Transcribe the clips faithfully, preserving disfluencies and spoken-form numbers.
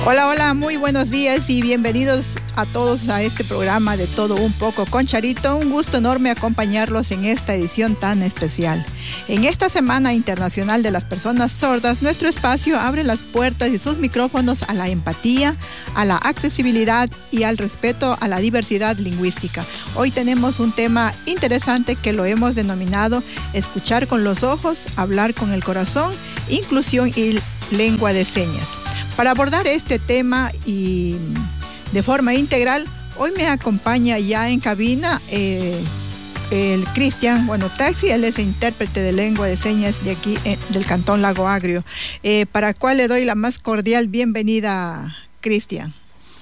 Hola, hola, muy buenos días y bienvenidos a todos a este programa de Todo Un Poco con Charito. Un gusto enorme acompañarlos en esta edición tan especial. En esta Semana Internacional de las Personas Sordas, nuestro espacio abre las puertas y sus micrófonos a la empatía, a la accesibilidad y al respeto a la diversidad lingüística. Hoy tenemos un tema interesante que lo hemos denominado Escuchar con los ojos, hablar con el corazón, inclusión y lengua de señas. Para abordar este tema y de forma integral, hoy me acompaña ya en cabina eh, el Cristian, bueno, Taxi, él es intérprete de lengua de señas de aquí, eh, del Cantón Lago Agrio, eh, para el cual le doy la más cordial bienvenida, Cristian.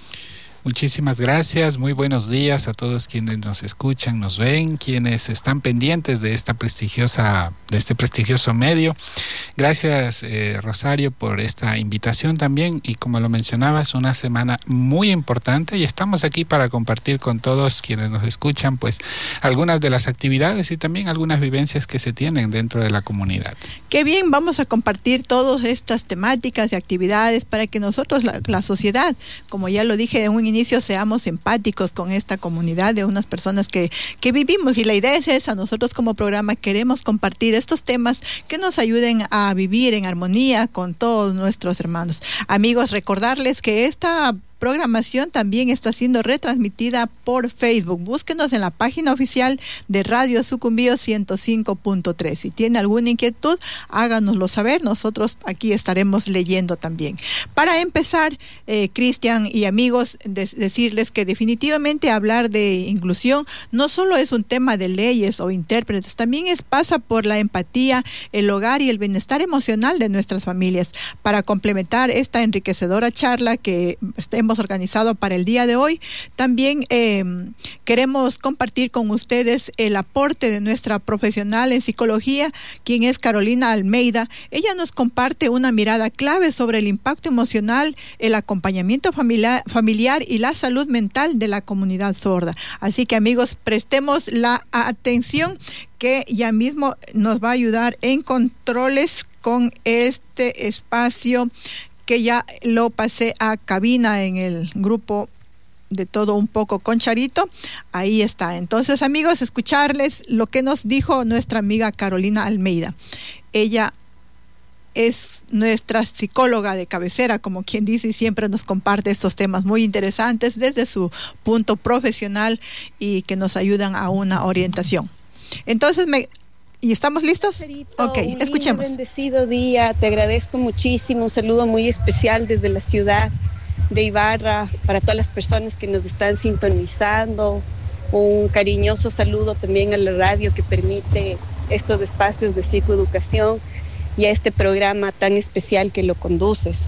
Muchísimas gracias, muy buenos días a todos quienes nos escuchan, nos ven, quienes están pendientes de esta prestigiosa, de este prestigioso medio. Gracias, eh, Rosario, por esta invitación también, y como lo mencionabas, una semana muy importante y estamos aquí para compartir con todos quienes nos escuchan, pues, algunas de las actividades y también algunas vivencias que se tienen dentro de la comunidad. Qué bien, vamos a compartir todas estas temáticas y actividades para que nosotros, la, la sociedad, como ya lo dije en un inicio, seamos empáticos con esta comunidad de unas personas que, que vivimos, y la idea es esa. Nosotros como programa queremos compartir estos temas que nos ayuden a vivir en armonía con todos nuestros hermanos. Amigos, recordarles que esta programación también está siendo retransmitida por Facebook. Búsquenos en la página oficial de Radio Sucumbíos ciento cinco punto tres. Si tiene alguna inquietud, háganoslo saber. Nosotros aquí estaremos leyendo también. Para empezar, eh, Cristian y amigos, de- decirles que definitivamente hablar de inclusión no solo es un tema de leyes o intérpretes, también es, pasa por la empatía, el hogar y el bienestar emocional de nuestras familias. Para complementar esta enriquecedora charla que hemos organizado para el día de hoy, también eh, queremos compartir con ustedes el aporte de nuestra profesional en psicología, quien es Carolina Almeida. Ella nos comparte una mirada clave sobre el impacto emocional, el acompañamiento familiar, familiar y la salud mental de la comunidad sorda. Así que, amigos, prestemos la atención, que ya mismo nos va a ayudar en controles con este espacio que ya lo pasé a cabina en el grupo de Todo Un Poco con Charito. Ahí está. Entonces, amigos, escucharles lo que nos dijo nuestra amiga Carolina Almeida. Ella es nuestra psicóloga de cabecera, como quien dice, y siempre nos comparte estos temas muy interesantes desde su punto profesional y que nos ayudan a una orientación. Entonces, me... ¿Y estamos listos? Charito, Ok, un escuchemos. lindo, bendecido día, te agradezco muchísimo, un saludo muy especial desde la ciudad de Ibarra para todas las personas que nos están sintonizando, un cariñoso saludo también a la radio que permite estos espacios de psicoeducación y a este programa tan especial que lo conduces.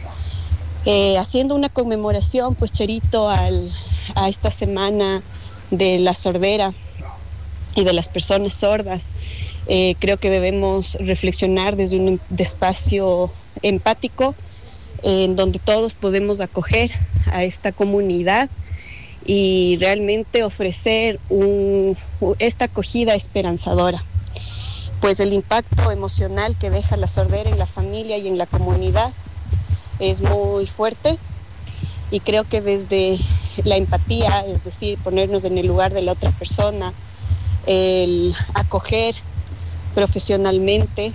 Eh, haciendo una conmemoración, pues, Charito, al, a esta semana de la sordera y de las personas sordas, eh, creo que debemos reflexionar desde un espacio empático, eh, en donde todos podemos acoger a esta comunidad y realmente ofrecer un, esta acogida esperanzadora, pues el impacto emocional que deja la sordera en la familia y en la comunidad es muy fuerte, y creo que desde la empatía, es decir, ponernos en el lugar de la otra persona, el acoger profesionalmente,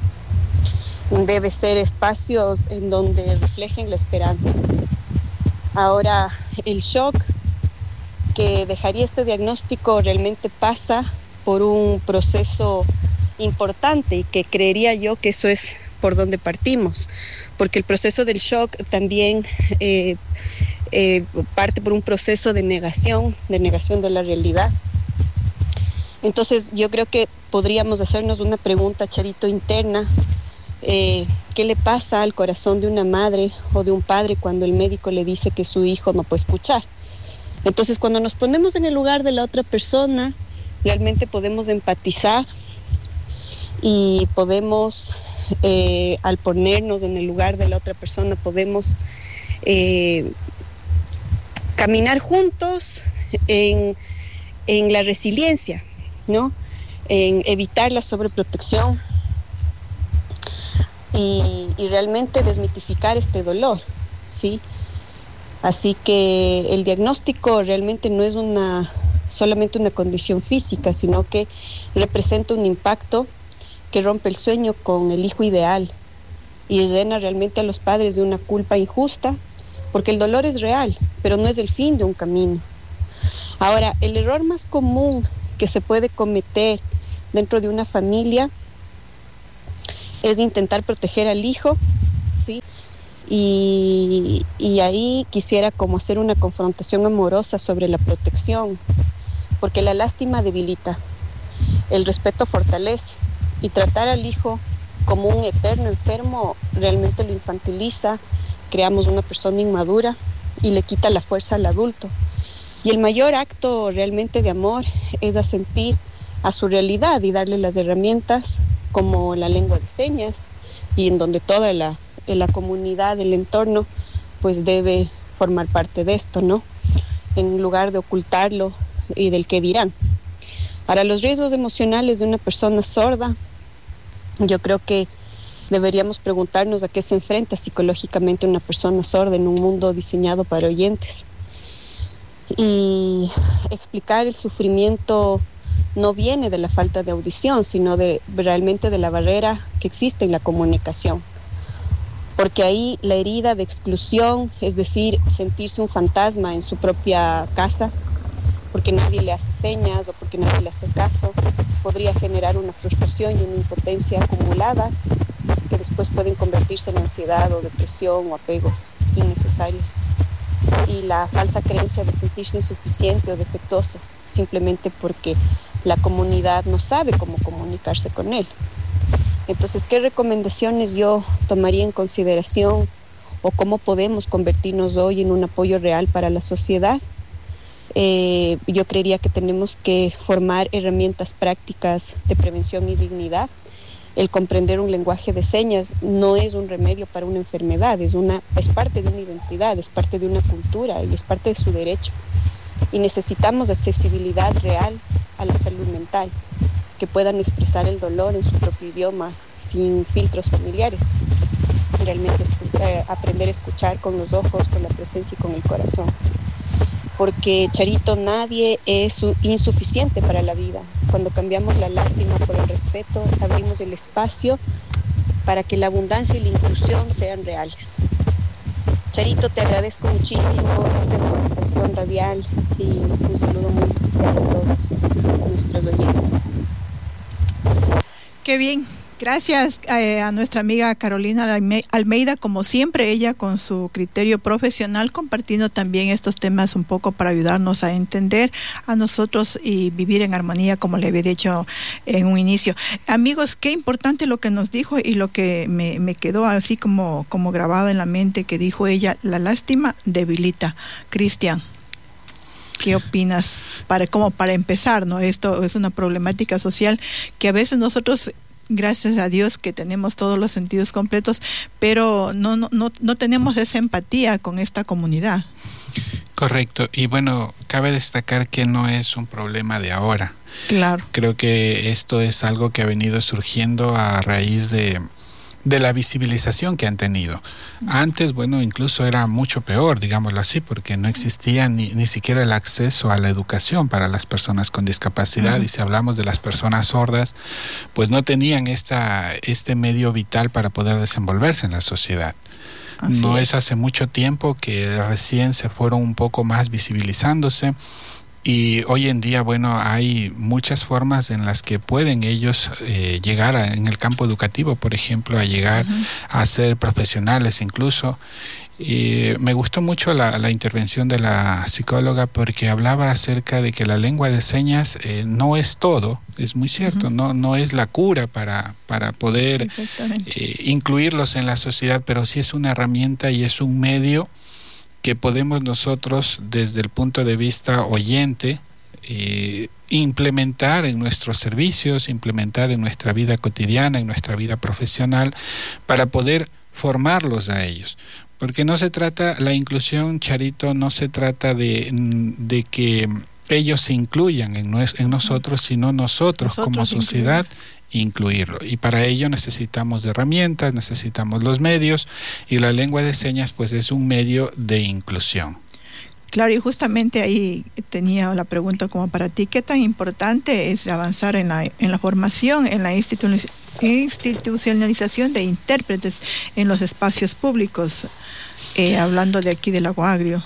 debe ser espacios en donde reflejen la esperanza. Ahora, el shock que dejaría este diagnóstico realmente pasa por un proceso importante, y que creería yo que eso es por donde partimos, porque el proceso del shock también eh, eh, parte por un proceso de negación, de negación de la realidad. Entonces yo creo que podríamos hacernos una pregunta, Charito, interna. Eh, ¿qué le pasa al corazón de una madre o de un padre cuando el médico le dice que su hijo no puede escuchar? Entonces, cuando nos ponemos en el lugar de la otra persona, realmente podemos empatizar y podemos, eh, al ponernos en el lugar de la otra persona, podemos eh, caminar juntos en, en la resiliencia, ¿no? En evitar la sobreprotección y, y realmente desmitificar este dolor. ¿sí? Así que el diagnóstico realmente no es una solamente una condición física, sino que representa un impacto que rompe el sueño con el hijo ideal y llena realmente a los padres de una culpa injusta, porque el dolor es real, pero no es el fin de un camino. Ahora, el error más común que se puede cometer dentro de una familia es intentar proteger al hijo, ¿sí? Y, y ahí quisiera como hacer una confrontación amorosa sobre la protección, porque la lástima debilita, el respeto fortalece, y tratar al hijo como un eterno enfermo realmente lo infantiliza, creamos una persona inmadura y le quita la fuerza al adulto. Y el mayor acto realmente de amor es asentir a su realidad y darle las herramientas como la lengua de señas, y en donde toda la, la comunidad, el entorno, pues debe formar parte de esto, ¿no? En lugar de ocultarlo y del qué dirán. Para los riesgos emocionales de una persona sorda, yo creo que deberíamos preguntarnos a qué se enfrenta psicológicamente una persona sorda en un mundo diseñado para oyentes. Y explicar el sufrimiento no viene de la falta de audición, sino de realmente de la barrera que existe en la comunicación. Porque ahí la herida de exclusión, es decir, sentirse un fantasma en su propia casa, porque nadie le hace señas o porque nadie le hace caso, podría generar una frustración y una impotencia acumuladas que después pueden convertirse en ansiedad o depresión o apegos innecesarios. Y la falsa creencia de sentirse insuficiente o defectuoso, simplemente porque la comunidad no sabe cómo comunicarse con él. Entonces, ¿qué recomendaciones yo tomaría en consideración o cómo podemos convertirnos hoy en un apoyo real para la sociedad? Eh, yo creería que tenemos que formar herramientas prácticas de prevención y dignidad. El comprender un lenguaje de señas no es un remedio para una enfermedad, es, una, es parte de una identidad, es parte de una cultura y es parte de su derecho. Y necesitamos accesibilidad real a la salud mental, que puedan expresar el dolor en su propio idioma sin filtros familiares. Realmente eh, aprender a escuchar con los ojos, con la presencia y con el corazón. Porque, Charito, nadie es insuficiente para la vida. Cuando cambiamos la lástima por el respeto, abrimos el espacio para que la abundancia y la inclusión sean reales. Charito, te agradezco muchísimo esa estación radial y un saludo muy especial a todos nuestros oyentes. Qué bien. Gracias eh, a nuestra amiga Carolina Almeida, como siempre, ella con su criterio profesional, compartiendo también estos temas un poco para ayudarnos a entender a nosotros y vivir en armonía, como le había dicho en un inicio. Amigos, qué importante lo que nos dijo y lo que me, me quedó así como, como grabado en la mente, que dijo ella: la lástima debilita. Cristian, ¿qué opinas? Para, como para empezar, ¿no? Esto es una problemática social que a veces nosotros, gracias a Dios que tenemos todos los sentidos completos, pero no, no, no, no tenemos esa empatía con esta comunidad. Correcto. Y bueno, cabe destacar que no es un problema de ahora. Claro. Creo que esto es algo que ha venido surgiendo a raíz de, de la visibilización que han tenido. Antes, bueno, incluso era mucho peor, digámoslo así, porque no existía ni, ni siquiera el acceso a la educación para las personas con discapacidad. Uh-huh. Y si hablamos de las personas sordas, pues no tenían esta, este medio vital para poder desenvolverse en la sociedad. Así no es. es hace mucho tiempo que recién se fueron un poco más visibilizándose. Y hoy en día, bueno, hay muchas formas en las que pueden ellos eh, llegar a, en el campo educativo, por ejemplo, a llegar uh-huh. a ser profesionales incluso. Y me gustó mucho la, la intervención de la psicóloga, porque hablaba acerca de que la lengua de señas eh, no es todo, es muy cierto, uh-huh. no, no es la cura para, para poder eh, incluirlos en la sociedad, pero sí es una herramienta y es un medio que podemos nosotros, desde el punto de vista oyente, eh, implementar en nuestros servicios, implementar en nuestra vida cotidiana, en nuestra vida profesional, para poder formarlos a ellos. Porque no se trata, la inclusión, Charito, no se trata de, de que ellos se incluyan en, nos, en nosotros, sino nosotros, nosotros como sociedad incluirlo. Y para ello necesitamos de herramientas, necesitamos los medios, y la lengua de señas pues es un medio de inclusión. Claro, y justamente ahí tenía la pregunta como para ti, ¿qué tan importante es avanzar en la, en la formación, en la institu- institucionalización de intérpretes en los espacios públicos, eh, hablando de aquí del Lago Agrio?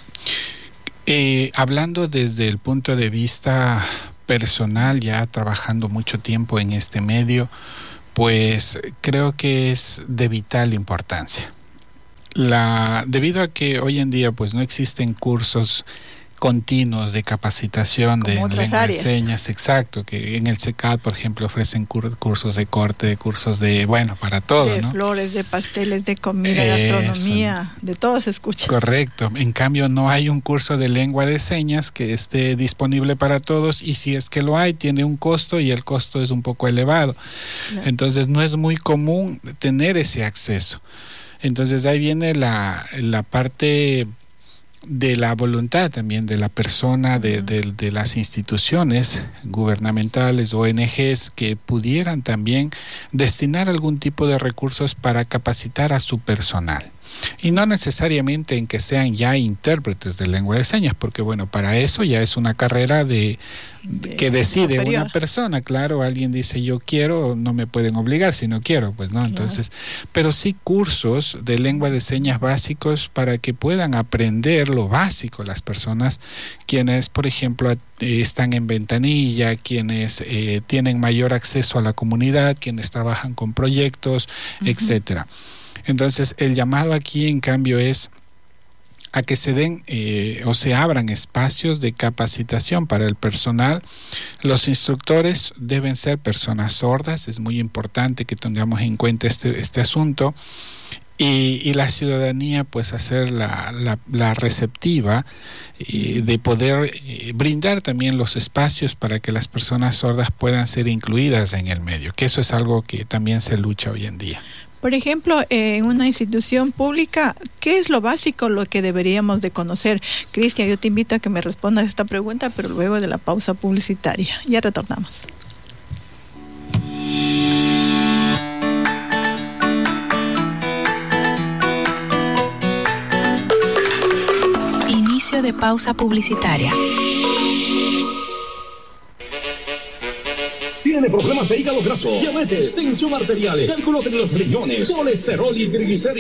Eh, hablando desde el punto de vista personal, ya trabajando mucho tiempo en este medio, pues creo que es de vital importancia. La, debido a que hoy en día pues no existen cursos continuos de capacitación de lengua de señas, exacto, que en el C E C A D, por ejemplo, ofrecen cur- cursos de corte, cursos de, bueno, para todo, de ¿no? flores, de pasteles, de comida, de Eso. gastronomía, de todo se escucha. Correcto. En cambio, no hay un curso de lengua de señas que esté disponible para todos, y si es que lo hay, tiene un costo, y el costo es un poco elevado. Claro. Entonces, no es muy común tener ese acceso. Entonces, ahí viene la, la parte de la voluntad también de la persona, de, de, de las instituciones gubernamentales, O N Ges, que pudieran también destinar algún tipo de recursos para capacitar a su personal. Y no necesariamente en que sean ya intérpretes de lengua de señas, porque bueno, para eso ya es una carrera de, de que decide superior. Una persona, claro, alguien dice yo quiero, no me pueden obligar si no quiero, pues no, claro. Entonces, pero sí cursos de lengua de señas básicos para que puedan aprender lo básico las personas quienes, por ejemplo, están en ventanilla, quienes eh, tienen mayor acceso a la comunidad, quienes trabajan con proyectos, uh-huh. etcétera. Entonces, el llamado aquí, en cambio, es a que se den eh, o se abran espacios de capacitación para el personal. Los instructores deben ser personas sordas, es muy importante que tengamos en cuenta este, este asunto. Y, y la ciudadanía, pues, hacer la, la, la receptiva eh, de poder eh, brindar también los espacios para que las personas sordas puedan ser incluidas en el medio, que eso es algo que también se lucha hoy en día. Por ejemplo, en una institución pública, ¿qué es lo básico, lo que deberíamos de conocer? Cristian, yo te invito a que me respondas esta pregunta, pero luego de la pausa publicitaria. Ya retornamos. Inicio de pausa publicitaria. Tiene problemas de hígado graso, diabetes, tensión arterial, cálculos en los riñones, colesterol y triglicéridos.